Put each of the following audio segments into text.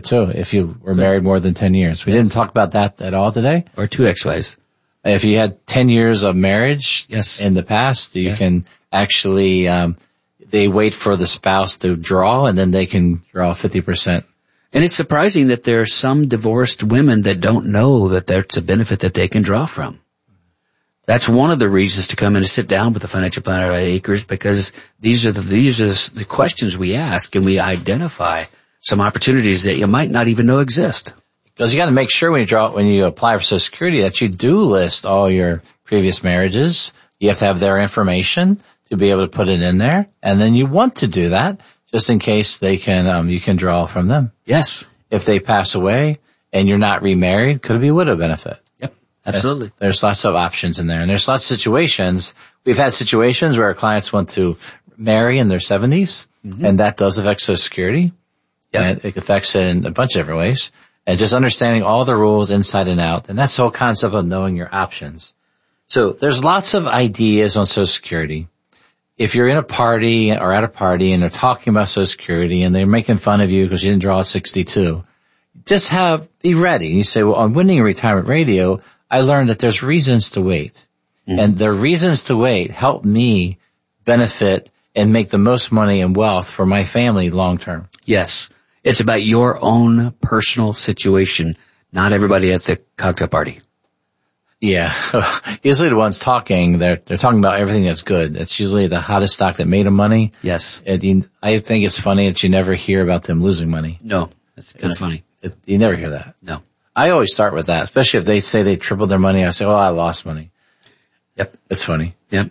too, if you were married more than 10 years. We didn't talk about that at all today. Or 2 ex-wives. If you had 10 years of marriage in the past, you can actually, they wait for the spouse to draw and then they can draw 50%. And it's surprising that there are some divorced women that don't know that that's a benefit that they can draw from. That's one of the reasons to come in and sit down with the financial planner at Acres, because these are the questions we ask, and we identify some opportunities that you might not even know exist. Because you got to make sure when you apply for Social Security that you do list all your previous marriages. You have to have their information to be able to put it in there, and then you want to do that just in case they can you can draw from them. Yes. If they pass away and you're not remarried, could it be a widow benefit? Absolutely. There's lots of options in there, and there's lots of situations. We've had situations where our clients want to marry in their 70s, and that does affect Social Security. And it affects it in a bunch of different ways. And just understanding all the rules inside and out, and that's the whole concept of knowing your options. So there's lots of ideas on Social Security. If you're in a party or at a party and they're talking about Social Security and they're making fun of you because you didn't draw at 62, just be ready. You say, well, on Winning Retirement Radio, I learned that there's reasons to wait. And the reasons to wait help me benefit and make the most money and wealth for my family long term. Yes. It's about your own personal situation, not everybody at the cocktail party. Yeah. Usually the ones talking, they're talking about everything that's good. It's usually the hottest stock that made them money. Yes. And I think it's funny that you never hear about them losing money. No, that's kind of funny. You never hear that. No. I always start with that, especially if they say they tripled their money. I say, I lost money. Yep. It's funny. Yep.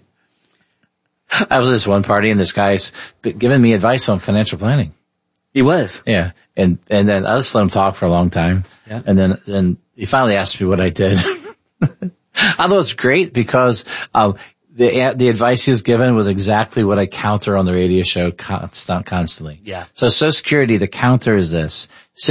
I was at this one party and this guy's giving me advice on financial planning. He was. Yeah. And then I just let him talk for a long time. Yeah. And then he finally asked me what I did. I thought it was great because, the advice he was given was exactly what I counter on the radio show constantly. Yeah. So Social Security, the counter is this.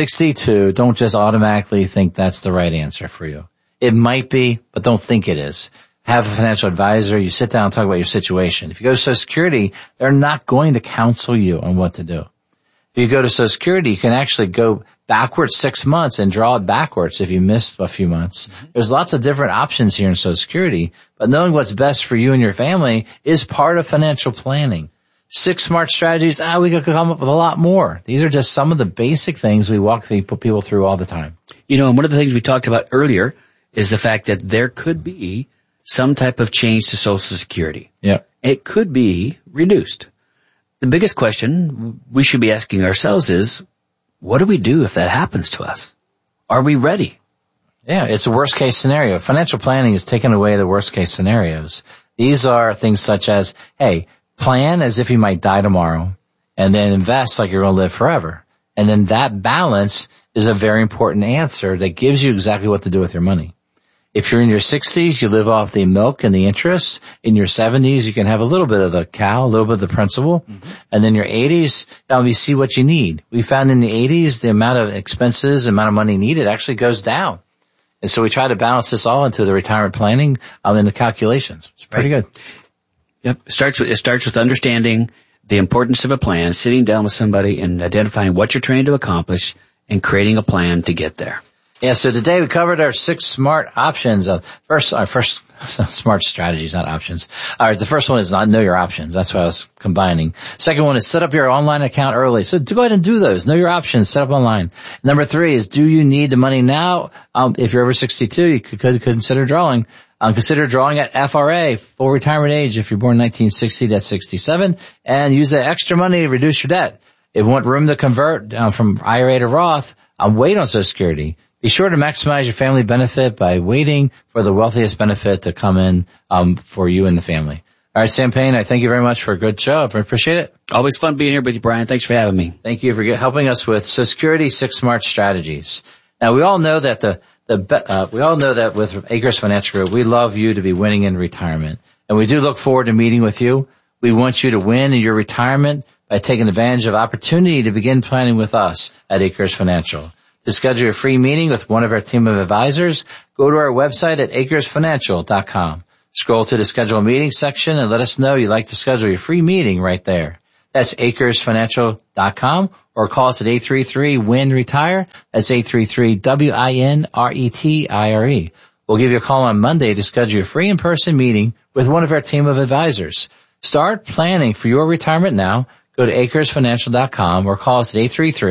62, don't just automatically think that's the right answer for you. It might be, but don't think it is. Have a financial advisor. You sit down and talk about your situation. If you go to Social Security, they're not going to counsel you on what to do. If you go to Social Security, you can actually go backwards 6 months and draw it backwards if you missed a few months. There's lots of different options here in Social Security, but knowing what's best for you and your family is part of financial planning. 6 smart strategies, we could come up with a lot more. These are just some of the basic things we put people through all the time. You know, and one of the things we talked about earlier is the fact that there could be some type of change to Social Security. Yeah. It could be reduced. The biggest question we should be asking ourselves is, what do we do if that happens to us? Are we ready? Yeah, it's a worst case scenario. Financial planning is taking away the worst case scenarios. These are things such as, hey, plan as if you might die tomorrow and then invest like you're going to live forever. And then that balance is a very important answer that gives you exactly what to do with your money. If you're in your 60s, you live off the milk and the interest. In your 70s, you can have a little bit of the cow, a little bit of the principal. And then your 80s, you see what you need. We found in the 80s, the amount of expenses, the amount of money needed actually goes down. And so we try to balance this all into the retirement planning in the calculations. It's pretty good. Yep. It starts with understanding the importance of a plan, sitting down with somebody and identifying what you're trying to accomplish and creating a plan to get there. Yeah, so today we covered our 6 smart options. First smart strategies, not options. All right, the first one is not know your options. That's what I was combining. Second one is set up your online account early. So go ahead and do those. Know your options, set up online. Number 3 is do you need the money now? If you're over 62, you could consider drawing. Consider drawing at FRA, full retirement age. If you're born in 1960, that's 67. And use that extra money to reduce your debt. If you want room to convert from IRA to Roth, wait on Social Security. Be sure to maximize your family benefit by waiting for the wealthiest benefit to come in for you and the family. All right, Sam Payne, I thank you very much for a good show. I appreciate it. Always fun being here with you, Brian. Thanks for having me. Thank you for helping us with Social Security 6 smart strategies. Now, we all know that with Acres Financial Group, we love you to be winning in retirement, and we do look forward to meeting with you. We want you to win in your retirement by taking advantage of opportunity to begin planning with us at Acres Financial. To schedule a free meeting with one of our team of advisors, go to our website at acresfinancial.com. Scroll to the schedule a meeting section and let us know you'd like to schedule your free meeting right there. That's acresfinancial.com, or call us at 833-WIN-RETIRE. That's 833-WIN-RETIRE. We'll give you a call on Monday to schedule your free in-person meeting with one of our team of advisors. Start planning for your retirement now. Go to acresfinancial.com or call us at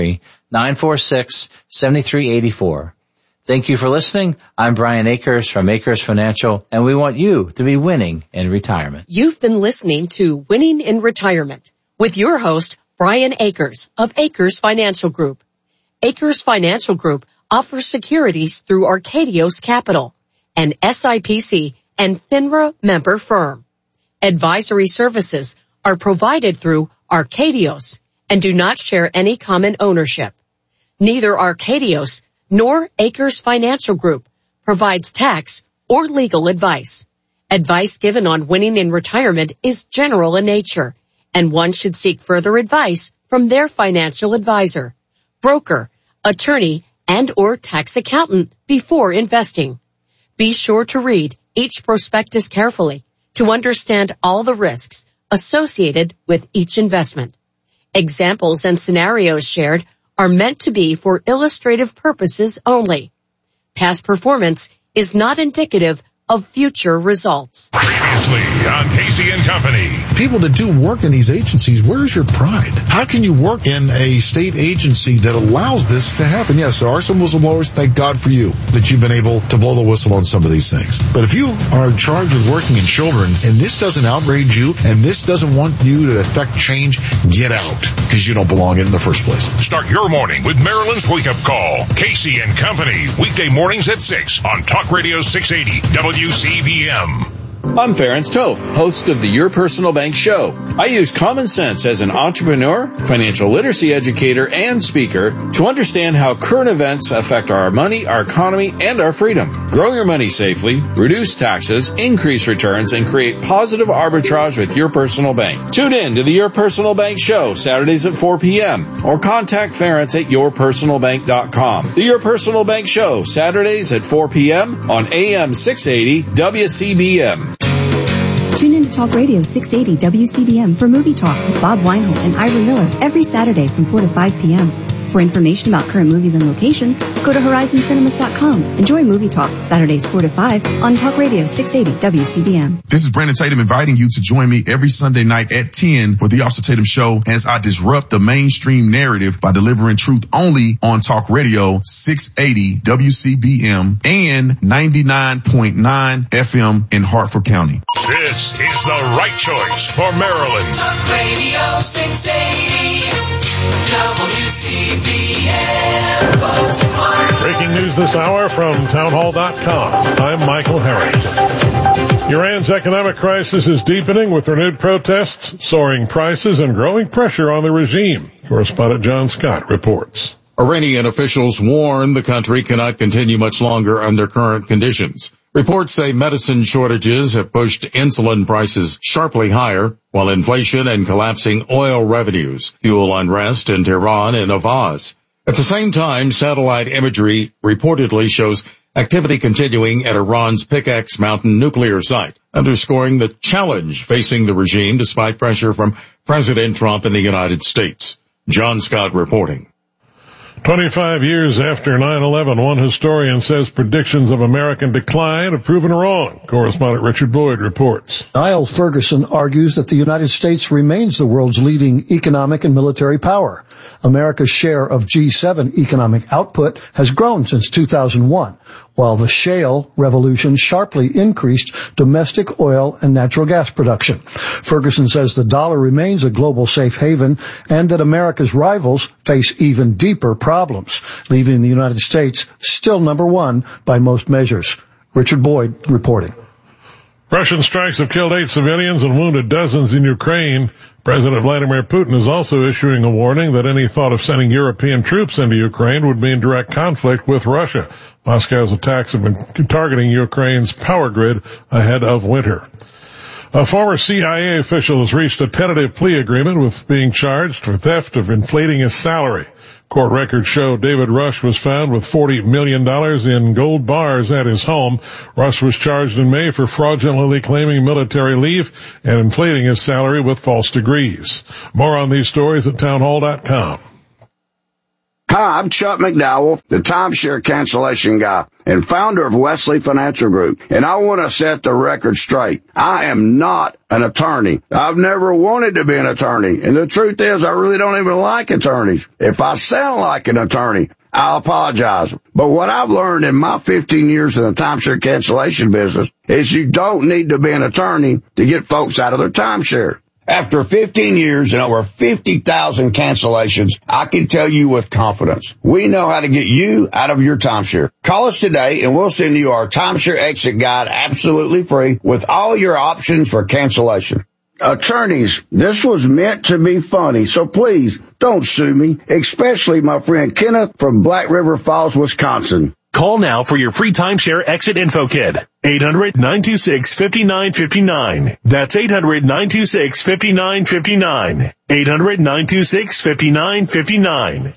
833-946-7384. Thank you for listening. I'm Brian Akers from Akers Financial, and we want you to be winning in retirement. You've been listening to Winning in Retirement with your host, Brian Akers of Akers Financial Group. Akers Financial Group offers securities through Arcadios Capital, an SIPC and FINRA member firm. Advisory services are provided through Arcadios and do not share any common ownership. Neither Arcadios nor Akers Financial Group provides tax or legal advice. Advice given on winning in retirement is general in nature, and one should seek further advice from their financial advisor, broker, attorney, and or tax accountant before investing. Be sure to read each prospectus carefully to understand all the risks associated with each investment. Examples and scenarios shared are meant to be for illustrative purposes only. Past performance is not indicative of future results. Previously on Casey and Company. People that do work in these agencies, where's your pride? How can you work in a state agency that allows this to happen? Yes, there are some whistleblowers. Thank God for you that you've been able to blow the whistle on some of these things. But if you are charged with working in children and this doesn't outrage you and this doesn't want you to affect change, get out, because you don't belong in the first place. Start your morning with Maryland's Wake Up Call. Casey and Company. Weekday mornings at 6 on Talk Radio 680 WCBM. I'm Ferenc Toth, host of the Your Personal Bank Show. I use common sense as an entrepreneur, financial literacy educator, and speaker to understand how current events affect our money, our economy, and our freedom. Grow your money safely, reduce taxes, increase returns, and create positive arbitrage with Your Personal Bank. Tune in to the Your Personal Bank Show, Saturdays at 4 p.m. or contact Ferenc at yourpersonalbank.com. The Your Personal Bank Show, Saturdays at 4 p.m. on AM 680 WCBM. Tune in to Talk Radio 680 WCBM for Movie Talk with Bob Weinhold and Ira Miller every Saturday from 4 to 5 p.m. For information about current movies and locations, go to horizoncinemas.com. Enjoy Movie Talk, Saturdays 4 to 5 on Talk Radio 680 WCBM. This is Brandon Tatum inviting you to join me every Sunday night at 10 for the Officer Tatum Show as I disrupt the mainstream narrative by delivering truth only on Talk Radio 680 WCBM and 99.9 FM in Hartford County. This is the right choice for Maryland. Talk Radio 680 WCBM. Breaking news this hour from townhall.com. I'm Michael Harrington. Iran's economic crisis is deepening with renewed protests, soaring prices, and growing pressure on the regime. Correspondent John Scott reports. Iranian officials warn the country cannot continue much longer under current conditions. Reports say medicine shortages have pushed insulin prices sharply higher, while inflation and collapsing oil revenues fuel unrest in Tehran and Avaz. At the same time, satellite imagery reportedly shows activity continuing at Iran's Pickaxe Mountain nuclear site, underscoring the challenge facing the regime despite pressure from President Trump in the United States. John Scott reporting. 25 years after 9/11, one historian says predictions of American decline have proven wrong. Correspondent Richard Boyd reports. Niall Ferguson argues that the United States remains the world's leading economic and military power. America's share of G7 economic output has grown since 2001, while the shale revolution sharply increased domestic oil and natural gas production. Ferguson says the dollar remains a global safe haven and that America's rivals face even deeper problems, leaving the United States still number one by most measures. Richard Boyd reporting. Russian strikes have killed 8 civilians and wounded dozens in Ukraine. President Vladimir Putin is also issuing a warning that any thought of sending European troops into Ukraine would be in direct conflict with Russia. Moscow's attacks have been targeting Ukraine's power grid ahead of winter. A former CIA official has reached a tentative plea agreement with being charged for theft of inflating his salary. Court records show David Rush was found with $40 million in gold bars at his home. Rush was charged in May for fraudulently claiming military leave and inflating his salary with false degrees. More on these stories at townhall.com. Hi, I'm Chuck McDowell, the timeshare cancellation guy and founder of Wesley Financial Group. And I want to set the record straight. I am not an attorney. I've never wanted to be an attorney. And the truth is, I really don't even like attorneys. If I sound like an attorney, I'll apologize. But what I've learned in my 15 years in the timeshare cancellation business is you don't need to be an attorney to get folks out of their timeshare. After 15 years and over 50,000 cancellations, I can tell you with confidence, we know how to get you out of your timeshare. Call us today and we'll send you our timeshare exit guide absolutely free with all your options for cancellation. Attorneys, this was meant to be funny, so please don't sue me, especially my friend Kenneth from Black River Falls, Wisconsin. Call now for your free timeshare exit info kit. 800-926-5959. That's 800-926-5959. 800-926-5959.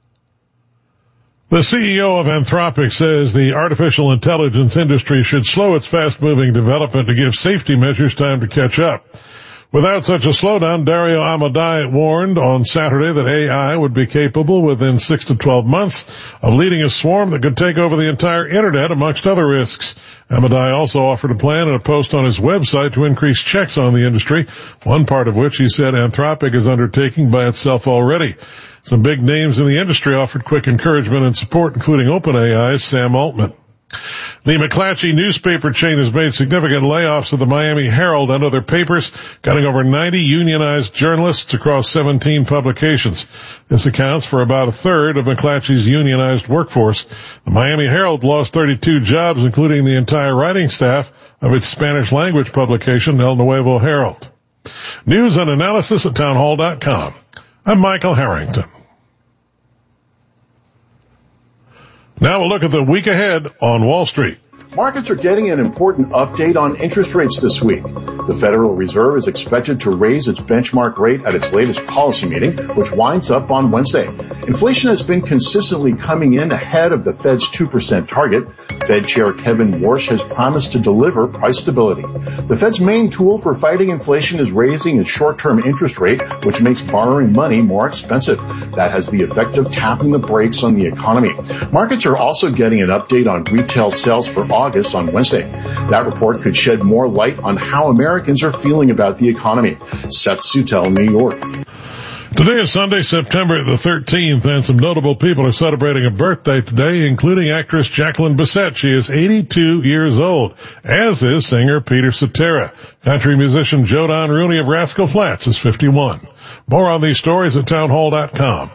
The CEO of Anthropic says the artificial intelligence industry should slow its fast-moving development to give safety measures time to catch up. Without such a slowdown, Dario Amodei warned on Saturday that AI would be capable within 6 to 12 months of leading a swarm that could take over the entire internet, amongst other risks. Amodei also offered a plan in a post on his website to increase checks on the industry, one part of which he said Anthropic is undertaking by itself already. Some big names in the industry offered quick encouragement and support, including OpenAI's Sam Altman. The McClatchy newspaper chain has made significant layoffs of the Miami Herald and other papers, cutting over 90 unionized journalists across 17 publications. This accounts for about a third of McClatchy's unionized workforce. The Miami Herald lost 32 jobs, including the entire writing staff of its Spanish-language publication, El Nuevo Herald. News and analysis at townhall.com. I'm Michael Harrington. Now we'll look at the week ahead on Wall Street. Markets are getting an important update on interest rates this week. The Federal Reserve is expected to raise its benchmark rate at its latest policy meeting, which winds up on Wednesday. Inflation has been consistently coming in ahead of the Fed's 2% target. Fed Chair Kevin Warsh has promised to deliver price stability. The Fed's main tool for fighting inflation is raising its short-term interest rate, which makes borrowing money more expensive. That has the effect of tapping the brakes on the economy. Markets are also getting an update on retail sales for August on Wednesday. That report could shed more light on how Americans are feeling about the economy. Seth Sutel, New York. Today is Sunday, September the 13th, and some notable people are celebrating a birthday today, including actress Jacqueline Bisset. She is 82 years old, as is singer Peter Cetera. Country musician Joe Don Rooney of Rascal Flatts is 51. More on these stories at townhall.com.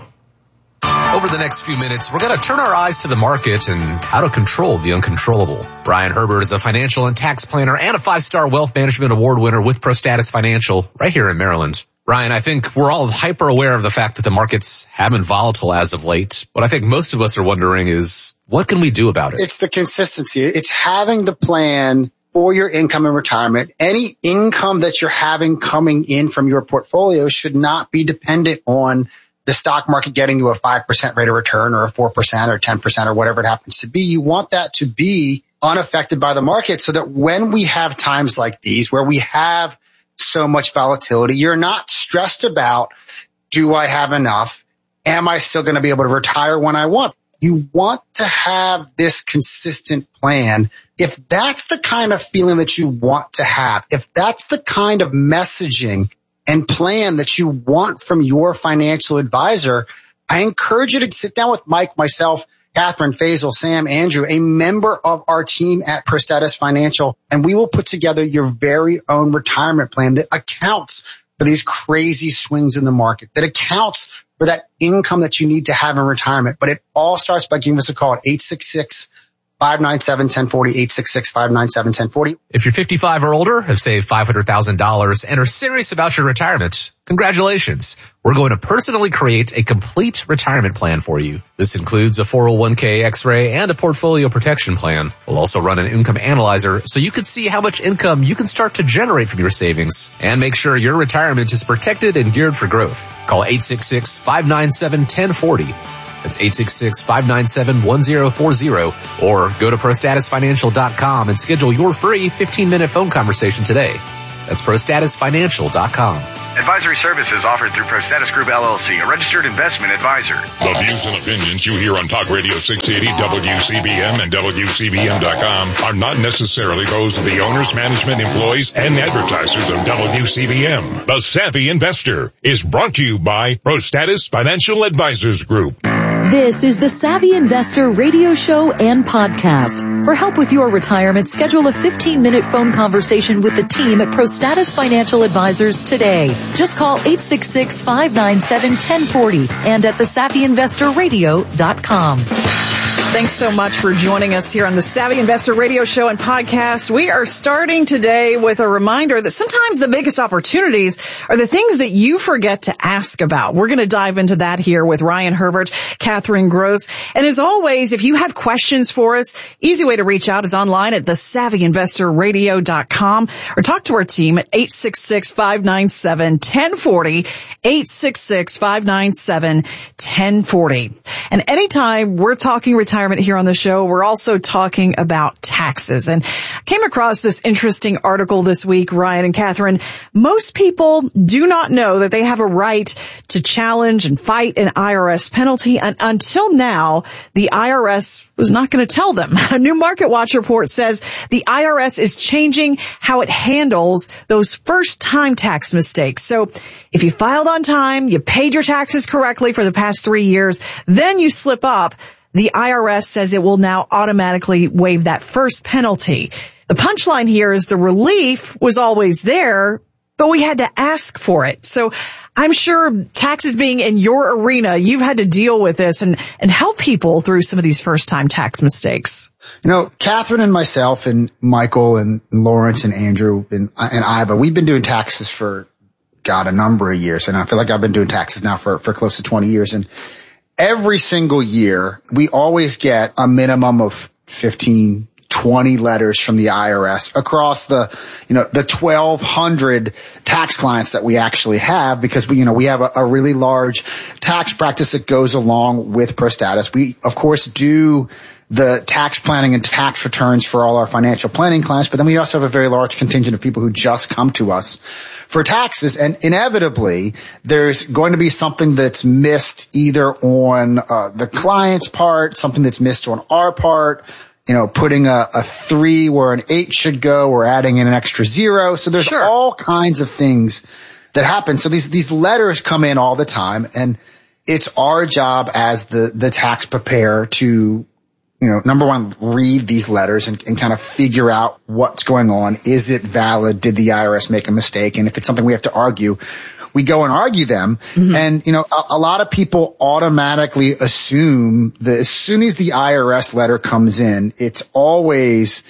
Over the next few minutes, we're going to turn our eyes to the market and how to control the uncontrollable. Brian Herbert is a financial and tax planner and a 5-star wealth management award winner with ProStatus Financial right here in Maryland. Brian, I think we're all hyper aware of the fact that the markets have been volatile as of late. What I think most of us are wondering is, what can we do about it? It's the consistency. It's having the plan for your income and retirement. Any income that you're having coming in from your portfolio should not be dependent on the stock market getting you a 5% rate of return or a 4% or 10% or whatever it happens to be. You want that to be unaffected by the market so that when we have times like these where we have so much volatility, you're not stressed about, do I have enough? Am I still going to be able to retire when I want? You want to have this consistent plan. If that's the kind of feeling that you want to have, if that's the kind of messaging and plan that you want from your financial advisor, I encourage you to sit down with Mike, myself, Catherine, Faisal, Sam, Andrew, a member of our team at ProStatus Financial, and we will put together your very own retirement plan that accounts for these crazy swings in the market, that accounts for that income that you need to have in retirement. But it all starts by giving us a call at 866-597-1040, 866-597-1040. If you're 55 or older, have saved $500,000 and are serious about your retirement, congratulations. We're going to personally create a complete retirement plan for you. This includes a 401k X-ray and a portfolio protection plan. We'll also run an income analyzer so you can see how much income you can start to generate from your savings and make sure your retirement is protected and geared for growth. Call 866-597-1040. That's 866-597-1040 or go to ProStatusFinancial.com and schedule your free 15-minute phone conversation today. That's ProStatusFinancial.com. Advisory services offered through ProStatus Group LLC, a registered investment advisor. The views and opinions you hear on Talk Radio 680 WCBM and WCBM.com are not necessarily those of the owners, management, employees, and advertisers of WCBM. The Savvy Investor is brought to you by ProStatus Financial Advisors Group. This is the Savvy Investor radio show and podcast. For help with your retirement, schedule a 15-minute phone conversation with the team at ProStatus Financial Advisors today. Just call 866-597-1040 and at thesavvyinvestorradio.com. Thanks so much for joining us here on the Savvy Investor Radio Show and Podcast. We are starting today with a reminder that sometimes the biggest opportunities are the things that you forget to ask about. We're going to dive into that here with Ryan Herbert, Catherine Gross. And as always, if you have questions for us, easy way to reach out is online at thesavvyinvestorradio.com or talk to our team at 866-597-1040, 866-597-1040. And anytime we're talking retirement here on the show, we're also talking about taxes. And I came across this interesting article this week, Ryan and Catherine. Most people do not know that they have a right to challenge and fight an IRS penalty. And until now, the IRS was not going to tell them. A new Market Watch report says the IRS is changing how it handles those first-time tax mistakes. So if you filed on time, you paid your taxes correctly for the past 3 years, then you slip up, the IRS says it will now automatically waive that first penalty. The punchline here is the relief was always there, but we had to ask for it. So I'm sure taxes being in your arena, you've had to deal with this and help people through some of these first-time tax mistakes. You know, Catherine and myself and Michael and Lawrence and Andrew and Iva, we've been doing taxes for, a number of years. And I feel like I've been doing taxes now for close to 20 years. And every single year, we always get a minimum of 15, 20 letters from the IRS across the 1,200 tax clients that we actually have, because we have a really large tax practice that goes along with ProStatus. We, of course, do the tax planning and tax returns for all our financial planning clients, but then we also have a very large contingent of people who just come to us for taxes. And inevitably, there's going to be something that's missed either on the client's part, something that's missed on our part, putting a 3 where an 8 should go, or adding in an extra 0. So there's all kinds of things that happen. So these letters come in all the time, and it's our job as the tax preparer to, number one, read these letters and kind of figure out what's going on. Is it valid? Did the IRS make a mistake? And if it's something we have to argue, we go and argue them. Mm-hmm. And, a lot of people automatically assume that as soon as the IRS letter comes in, it's always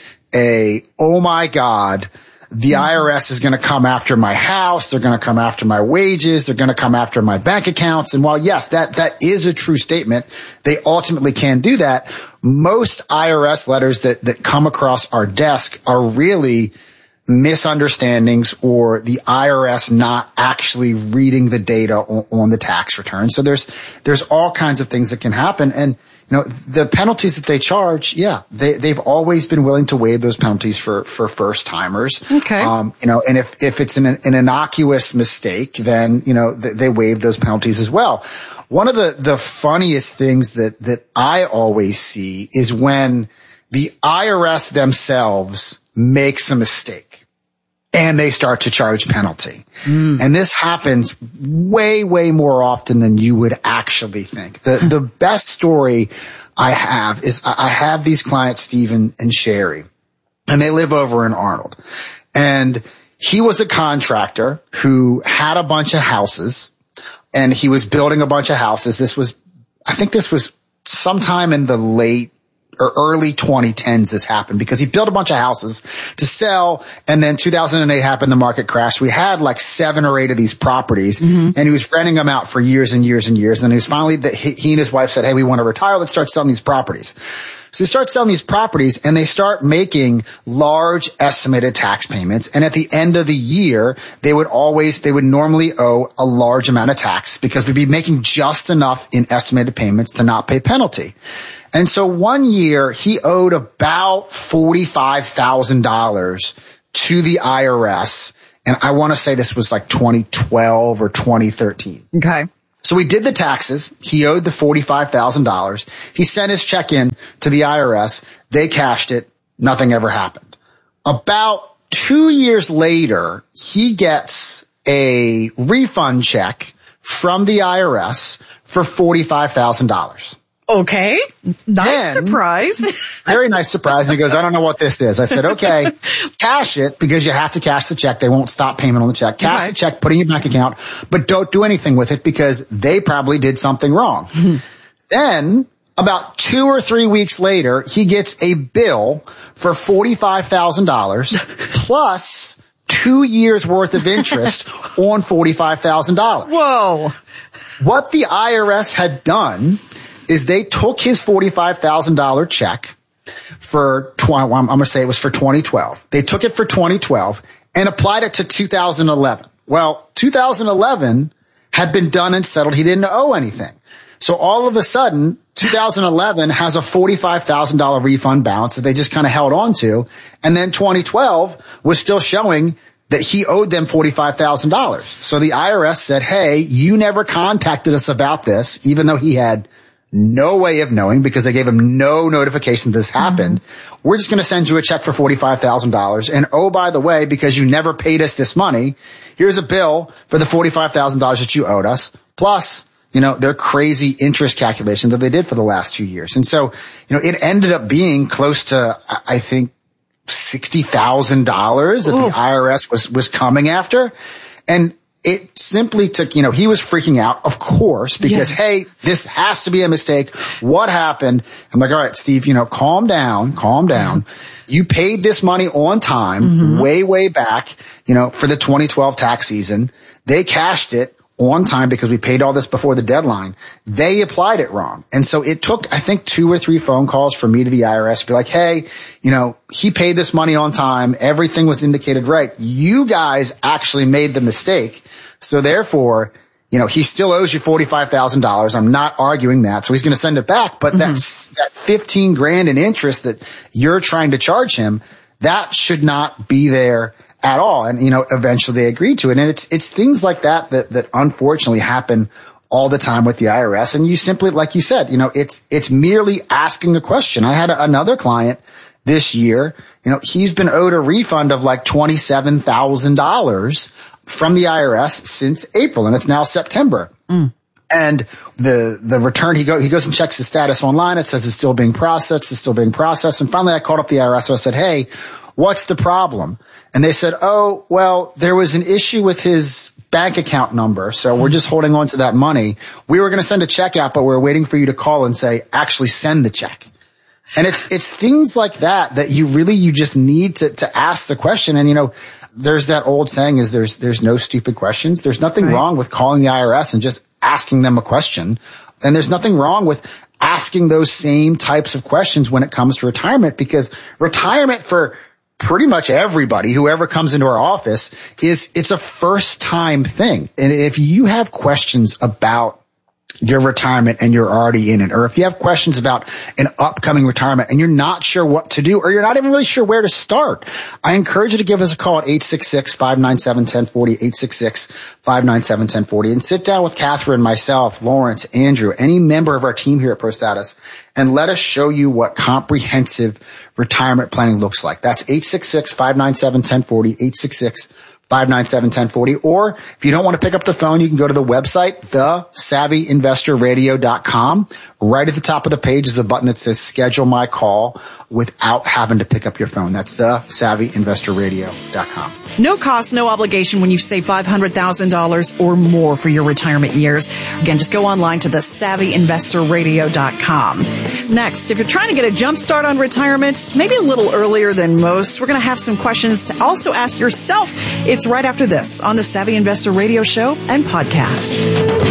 oh my God, the IRS is going to come after my house. They're going to come after my wages. They're going to come after my bank accounts. And while, yes, that is a true statement, they ultimately can do that. Most IRS letters that come across our desk are really misunderstandings, or the IRS not actually reading the data on the tax return. So there's all kinds of things that can happen. And the penalties that they charge, they've always been willing to waive those penalties for first timers. Okay. And if it's an innocuous mistake, then, they waive those penalties as well. One of the funniest things that I always see is when the IRS themselves makes a mistake and they start to charge penalty. And this happens way, way more often than you would actually think. The best story I have is I have these clients, Steve and Sherry, and they live over in Arnold. And he was a contractor who had a bunch of houses, and he was building a bunch of houses. I think this was sometime in the late or early 2010s this happened, because he built a bunch of houses to sell, and then 2008 happened, the market crashed. We had like 7 or 8 of these properties, and he was renting them out for years and years and years. And he was finally, he and his wife said, hey, we want to retire. Let's start selling these properties. So they start selling these properties, and they start making large estimated tax payments. And at the end of the year, they would normally owe a large amount of tax, because we'd be making just enough in estimated payments to not pay penalty. And so one year he owed about $45,000 to the IRS. And I want to say this was like 2012 or 2013. Okay. So we did the taxes. He owed the $45,000. He sent his check in to the IRS. They cashed it. Nothing ever happened. About 2 years later, he gets a refund check from the IRS for $45,000. Okay. Nice surprise. Very nice surprise. And he goes, I don't know what this is. I said, okay, cash it, because you have to cash the check. They won't stop payment on the check. Cash the check, put it in your bank account, but don't do anything with it, because they probably did something wrong. Then about 2 or 3 weeks later, he gets a bill for $45,000 plus 2 years worth of interest on $45,000. Whoa. What the IRS had done is they took his $45,000 check for I'm going to say it was for 2012. They took it for 2012 and applied it to 2011. Well, 2011 had been done and settled. He didn't owe anything. So all of a sudden, 2011 has a $45,000 refund balance that they just kind of held on to. And then 2012 was still showing that he owed them $45,000. So the IRS said, hey, you never contacted us about this, even though he had no way of knowing, because they gave him no notification this happened. We're just going to send you a check for $45,000. And oh, by the way, because you never paid us this money, here's a bill for the $45,000 that you owed us, plus, their crazy interest calculation that they did for the last 2 years. And so, it ended up being close to, I think, $60,000 that the IRS was coming after. And it simply took, he was freaking out, of course, because, hey, this has to be a mistake. What happened? I'm like, all right, Steve, calm down. You paid this money on time, way back, for the 2012 tax season. They cashed it on time because we paid all this before the deadline. They applied it wrong. And so it took, I think, 2 or 3 phone calls from me to the IRS to be like, hey, he paid this money on time. Everything was indicated right. You guys actually made the mistake. So therefore, he still owes you $45,000. I'm not arguing that. So he's going to send it back. But that's that $15,000 in interest that you're trying to charge him, that should not be there at all. And, eventually they agreed to it. And it's things like that unfortunately happen all the time with the IRS. And you simply, like you said, it's merely asking a question. I had another client this year, he's been owed a refund of like $27,000 from the IRS since April, and it's now September. And the return, he goes and checks the status online. It says it's still being processed. And finally I called up the IRS. So I said, hey, what's the problem? And they said, oh, well, there was an issue with his bank account number. So we're just holding on to that money. We were going to send a check out, but we're waiting for you to call and say, actually send the check. And it's things like that you just need to ask the question. And, there's that old saying is there's no stupid questions. There's nothing wrong with calling the IRS and just asking them a question. And there's nothing wrong with asking those same types of questions when it comes to retirement, because retirement for pretty much everybody, whoever comes into our office, it's a first time thing. And if you have questions about your retirement and you're already in it, or if you have questions about an upcoming retirement and you're not sure what to do, or you're not even really sure where to start, I encourage you to give us a call at 866-597-1040, 866-597-1040, and sit down with Catherine, myself, Lawrence, Andrew, any member of our team here at ProStatus, and let us show you what comprehensive retirement planning looks like. That's 866-597-1040, 866-597-1040. Or if you don't want to pick up the phone, you can go to the website, thesavvyinvestorradio.com. Right at the top of the page is a button that says schedule my call without having to pick up your phone. That's the SavvyInvestorRadio.com. No cost, no obligation when you save $500,000 or more for your retirement years. Again, just go online to the SavvyInvestorRadio.com. Next, if you're trying to get a jump start on retirement, maybe a little earlier than most, we're going to have some questions to also ask yourself. It's right after this on the Savvy Investor Radio Show and podcast.